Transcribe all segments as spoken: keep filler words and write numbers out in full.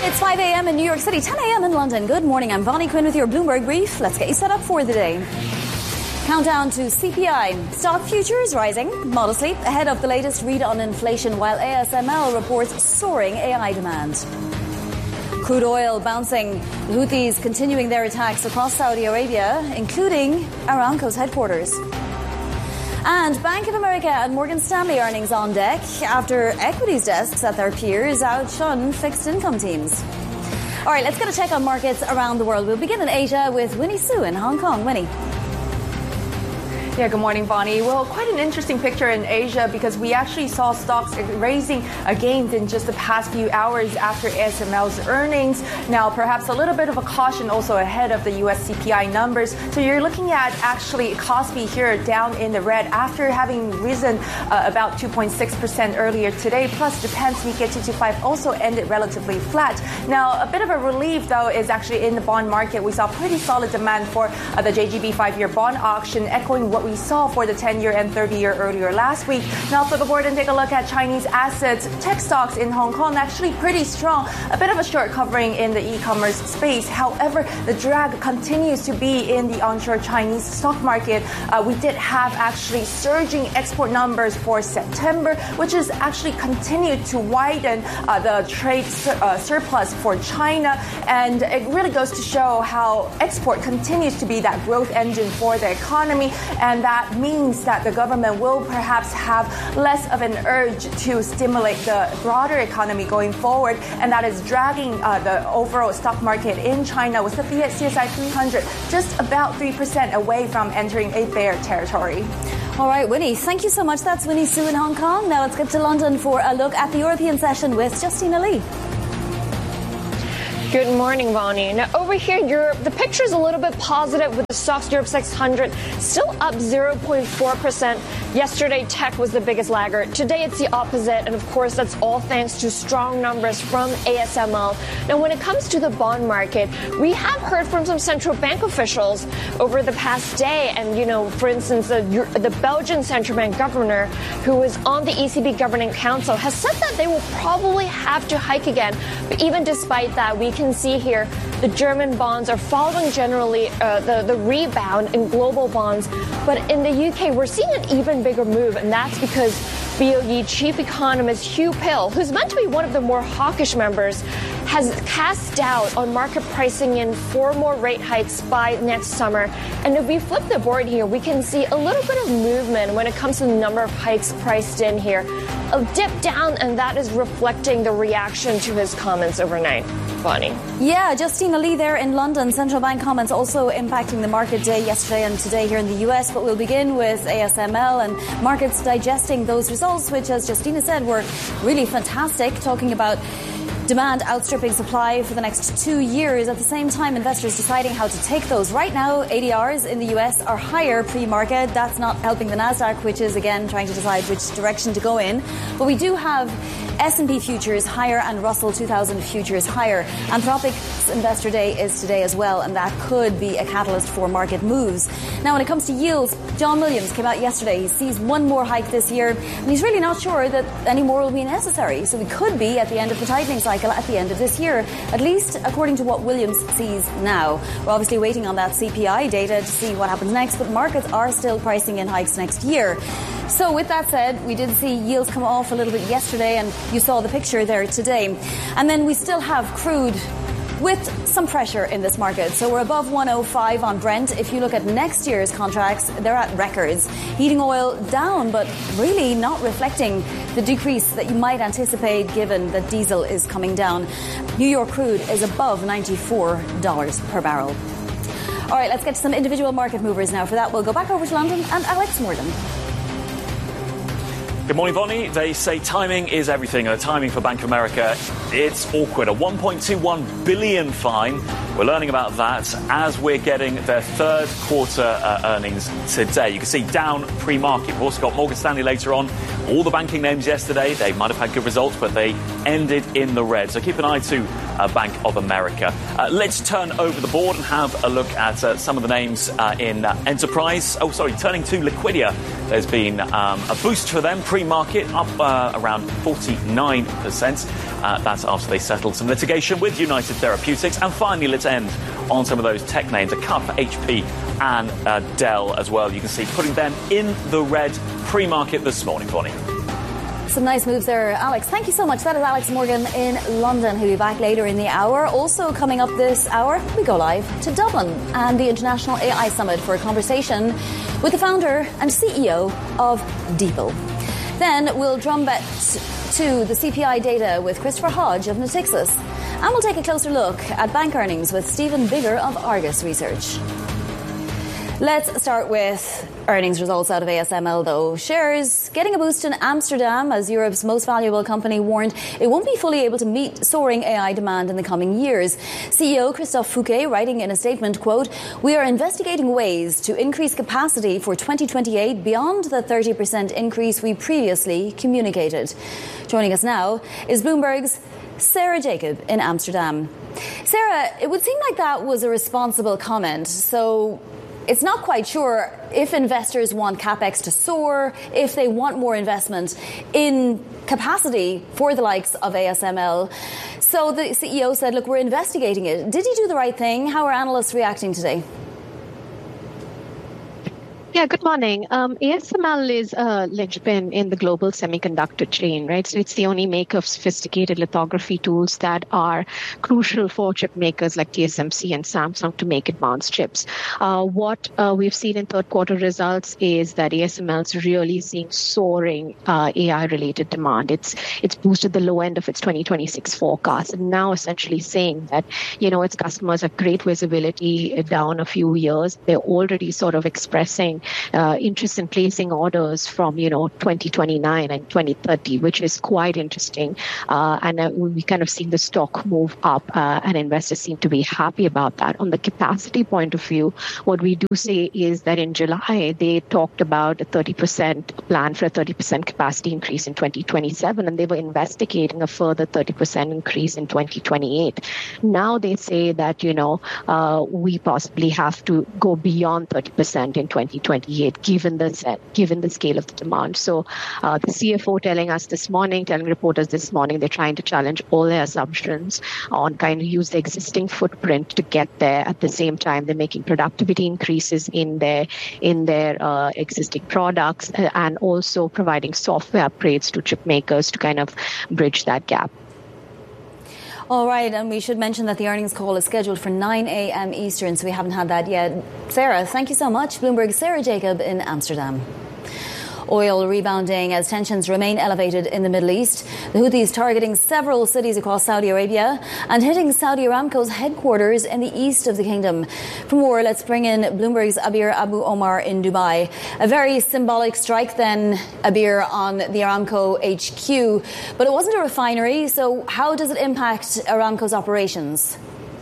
It's five a.m. in New York City, ten a.m. in London. Good morning. I'm Vonnie Quinn with your Bloomberg Brief. Let's get you set up for the day. Countdown to C P I. Stock futures rising modestly ahead of the latest read on inflation, while A S M L reports soaring A I demand. Crude oil bouncing. The Houthis continuing their attacks across Saudi Arabia, including Aramco's headquarters. And Bank of America and Morgan Stanley earnings on deck after equities desks at their peers outshone fixed income teams. All right, let's get a check on markets around the world. We'll begin in Asia with Winnie Su in Hong Kong. Winnie. Yeah, good morning, Vonnie. Well, quite an interesting picture in Asia because we actually saw stocks raising gains in just the past few hours after A S M L's earnings. Now, perhaps a little bit of a caution also ahead of the U S C P I numbers. So you're looking at actually Kospi here down in the red after having risen uh, about two point six percent earlier today. Plus, Japan's Nikkei two twenty-five also ended relatively flat. Now, a bit of a relief, though, is actually in the bond market. We saw pretty solid demand for uh, the J G B five-year bond auction, echoing what we saw for the ten-year and thirty-year earlier last week. Now flip aboard and take a look at Chinese assets. Tech stocks in Hong Kong actually pretty strong. A bit of a short covering in the e-commerce space. However, the drag continues to be in the onshore Chinese stock market. Uh, we did have actually surging export numbers for September, which has actually continued to widen uh, the trade sur- uh, surplus for China. And it really goes to show how export continues to be that growth engine for the economy, and that means that the government will perhaps have less of an urge to stimulate the broader economy going forward, and that is dragging uh, the overall stock market in China with the C S I three hundred just about three percent away from entering a bear territory. All right, Winnie, thank you so much. That's Winnie Su in Hong Kong. Now let's get to London for a look at the European session with Justina Lee. Good morning, Vonnie. Now, over here in Europe, the picture is a little bit positive with the Stocks Europe six hundred still up zero point four percent. Yesterday, tech was the biggest laggard. Today, it's the opposite. And, of course, that's all thanks to strong numbers from A S M L. Now, when it comes to the bond market, we have heard from some central bank officials over the past day. And, you know, for instance, the, the Belgian central bank governor, who was on the E C B Governing Council, has said that they will probably have to hike again. But even despite that, we can see here the German bonds are following generally uh, the, the rebound in global bonds. But in the U K, we're seeing an even bigger move, and that's because B O E chief economist Hugh Pill, who's meant to be one of the more hawkish members, has cast doubt on market pricing in four more rate hikes by next summer. And if we flip the board here, we can see a little bit of movement when it comes to the number of hikes priced in here. A dip down, and that is reflecting the reaction to his comments overnight. Vonnie. Yeah, Justina Lee there in London. Central bank comments also impacting the market day yesterday and today here in the U S. But we'll begin with A S M L and markets digesting those results, which, as Justina said, were really fantastic, talking about demand outstripping supply for the next two years. At the same time, investors deciding how to take those. Right now, A D Rs in the U S are higher pre-market. That's not helping the Nasdaq, which is, again, trying to decide which direction to go in. But we do have S and P futures higher and Russell two thousand futures higher. Anthropic's Investor Day is today as well, and that could be a catalyst for market moves. Now, when it comes to yields, John Williams came out yesterday. He sees one more hike this year, and he's really not sure that any more will be necessary. So we could be at the end of the tightening cycle at the end of this year, at least according to what Williams sees now. We're obviously waiting on that C P I data to see what happens next, but markets are still pricing in hikes next year. So with that said, we did see yields come off a little bit yesterday, and you saw the picture there today. And then we still have crude with some pressure in this market. So we're above one oh five on Brent. If you look at next year's contracts, they're at records. Heating oil down, but really not reflecting the decrease that you might anticipate given that diesel is coming down. New York crude is above ninety-four dollars per barrel. All right, let's get to some individual market movers now. For that, we'll go back over to London and Alex Morden. Good morning, Vonnie. They say timing is everything. The timing for Bank of America, it's awkward. A one point two one billion fine. We're learning about that as we're getting their third quarter uh, earnings today. You can see down pre-market. We've also got Morgan Stanley later on. All the banking names yesterday, they might have had good results, but they ended in the red. So keep an eye to uh, Bank of America. Uh, let's turn over the board and have a look at uh, some of the names uh, in uh, enterprise. Oh, sorry, turning to Liquidia. There's been um, a boost for them. Pre-market up uh, around forty-nine percent. Uh, that's after they settled some litigation with United Therapeutics. And finally, let's end on some of those tech names. A cut for H P and uh, Dell as well. You can see putting them in the red pre-market this morning, Bonnie. Some nice moves there, Alex. Thank you so much. That is Alex Morgan in London. He'll be back later in the hour. Also coming up this hour, we go live to Dublin and the International A I Summit for a conversation with the founder and C E O of DeepL. Then we'll drum bet to the C P I data with Christopher Hodge of Natixis. And we'll take a closer look at bank earnings with Stephen Bigger of Argus Research. Let's start with earnings results out of A S M L, though. Shares getting a boost in Amsterdam as Europe's most valuable company warned it won't be fully able to meet soaring A I demand in the coming years. C E O Christophe Fouquet writing in a statement, quote, "We are investigating ways to increase capacity for twenty twenty-eight beyond the thirty percent increase we previously communicated." Joining us now is Bloomberg's Sarah Jacob in Amsterdam. Sarah, it would seem like that was a responsible comment. So it's not quite sure if investors want CapEx to soar, if they want more investment in capacity for the likes of A S M L. So the C E O said, look, we're investigating it. Did he do the right thing? How are analysts reacting today? Yeah, good morning. Um, A S M L is a linchpin in the global semiconductor chain, right? So it's the only maker of sophisticated lithography tools that are crucial for chip makers like T S M C and Samsung to make advanced chips. Uh, what uh, we've seen in third quarter results is that A S M L is really seeing soaring uh, A I-related demand. It's it's boosted the low end of its twenty twenty-six forecast, and now essentially saying that, you know, its customers have great visibility down a few years. They're already sort of expressing Uh, interest in placing orders from, you know, twenty twenty-nine and twenty thirty, which is quite interesting. Uh, and uh, we kind of seen the stock move up, uh, and investors seem to be happy about that. On the capacity point of view, what we do say is that in July, they talked about a thirty percent plan for a thirty percent capacity increase in twenty twenty-seven, and they were investigating a further thirty percent increase in twenty twenty-eight. Now they say that, you know, uh, we possibly have to go beyond thirty percent in twenty twenty-eight, given the given the scale of the demand. So uh, the C F O telling us this morning, telling reporters this morning, they're trying to challenge all their assumptions on kind of use the existing footprint to get there. At the same time, they're making productivity increases in their in their uh, existing products, uh, and also providing software upgrades to chip makers to kind of bridge that gap. All right, and we should mention that the earnings call is scheduled for nine a.m. Eastern, so we haven't had that yet. Sarah, thank you so much. Bloomberg's Sarah Jacob in Amsterdam. Oil rebounding as tensions remain elevated in the Middle East. The Houthis targeting several cities across Saudi Arabia and hitting Saudi Aramco's headquarters in the east of the kingdom. For more, let's bring in Bloomberg's Abir Abu Omar in Dubai. A very symbolic strike then, Abir, on the Aramco H Q. But it wasn't a refinery, so how does it impact Aramco's operations?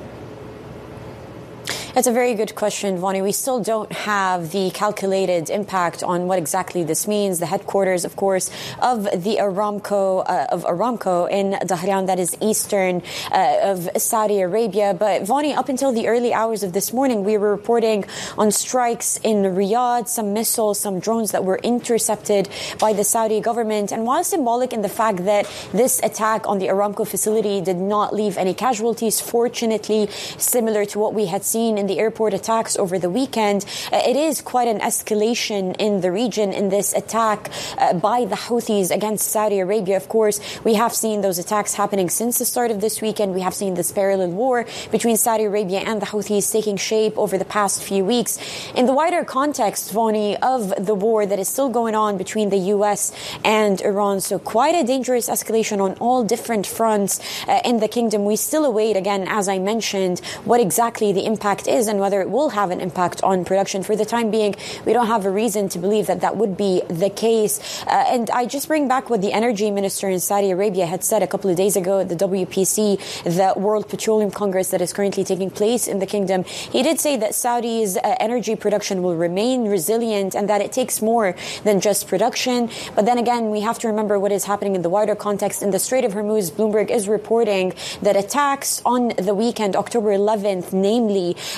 That's a very good question, Vonnie. We still don't have the calculated impact on what exactly this means. The headquarters, of course, of the Aramco, uh, of Aramco in Dhahran, that is eastern uh, of Saudi Arabia. But Vonnie, up until the early hours of this morning, we were reporting on strikes in Riyadh, some missiles, some drones that were intercepted by the Saudi government. And while symbolic in the fact that this attack on the Aramco facility did not leave any casualties, fortunately, similar to what we had seen in the airport attacks over the weekend, uh, it is quite an escalation in the region in this attack uh, by the Houthis against Saudi Arabia. Of course, we have seen those attacks happening since the start of this weekend. We have seen this parallel war between Saudi Arabia and the Houthis taking shape over the past few weeks. In the wider context, Vonnie, of the war that is still going on between the U S and Iran, so quite a dangerous escalation on all different fronts uh, in the kingdom. We still await, again, as I mentioned, what exactly the impact is and whether it will have an impact on production. For the time being, we don't have a reason to believe that that would be the case. Uh, and I just bring back what the energy minister in Saudi Arabia had said a couple of days ago at the W P C, the World Petroleum Congress that is currently taking place in the kingdom. He did say that Saudi's uh, energy production will remain resilient and that it takes more than just production. But then again, we have to remember what is happening in the wider context. In the Strait of Hormuz, Bloomberg is reporting that attacks on the weekend, October eleventh, namely,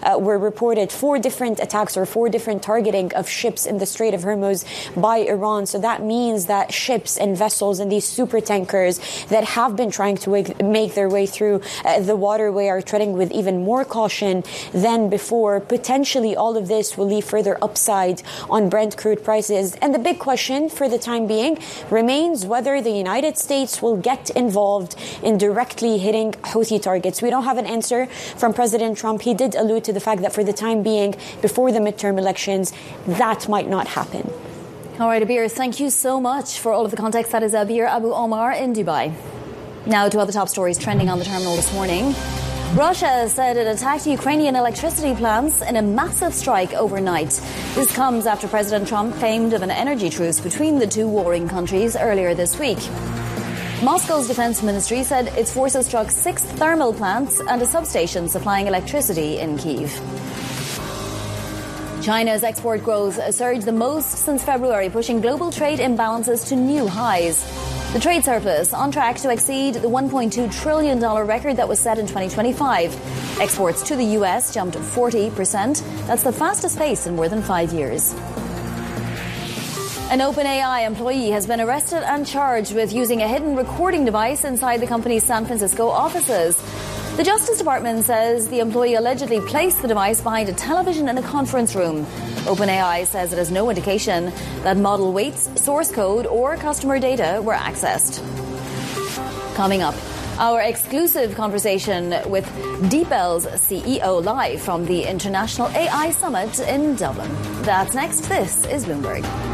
uh, were reported four different attacks or four different targeting of ships in the Strait of Hormuz by Iran. So that means that ships and vessels and these super tankers that have been trying to make their way through uh, the waterway are treading with even more caution than before. Potentially all of this will leave further upside on Brent crude prices. And the big question for the time being remains whether the United States will get involved in directly hitting Houthi targets. We don't have an answer from President Trump. He did allude to the fact that for the time being, before the midterm elections, that might not happen. All right, Abir, thank you so much for all of the context. That is Abir Abu Omar in Dubai. Now to other top stories trending on the terminal this morning. Russia said it attacked Ukrainian electricity plants in a massive strike overnight. This comes after President Trump claimed of an energy truce between the two warring countries earlier this week. Moscow's defense ministry said its forces struck six thermal plants and a substation supplying electricity in Kyiv. China's export growth surged the most since February, pushing global trade imbalances to new highs. The trade surplus on track to exceed the one point two trillion dollars record that was set in twenty twenty-five. Exports to the U S jumped forty percent. That's the fastest pace in more than five years. An OpenAI employee has been arrested and charged with using a hidden recording device inside the company's San Francisco offices. The Justice Department says the employee allegedly placed the device behind a television in a conference room. OpenAI says it has no indication that model weights, source code, or customer data were accessed. Coming up, our exclusive conversation with DeepL's C E O live from the International A I Summit in Dublin. That's next. This is Bloomberg.